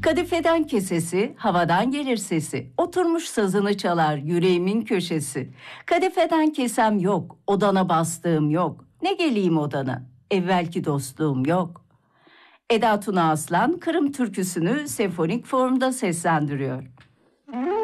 Kadifeden kesesi, havadan gelir sesi. Oturmuş sazını çalar yüreğimin köşesi. Kadifeden kesem yok, odana bastığım yok. Ne geleyim odana, evvelki dostluğum yok. Eda Tuna Aslan Kırım türküsünü senfonik formda seslendiriyor.